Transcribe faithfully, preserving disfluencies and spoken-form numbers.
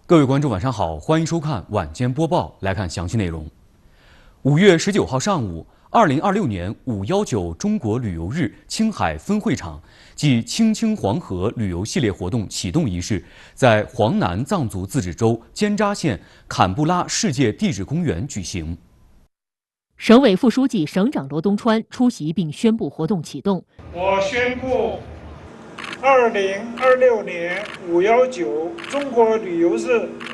各位观众，晚上好，欢迎收看晚间播报。来看详细内容。五月十九号上午，二零二六年五幺九中国旅游日青海分会场暨青青黄河旅游系列活动启动仪式在黄南藏族自治州尖扎县坎布拉世界地质公园举行。 省委副书记、省长罗东川出席并宣布活动启动。 我宣布，二零二六年五幺九中国旅游日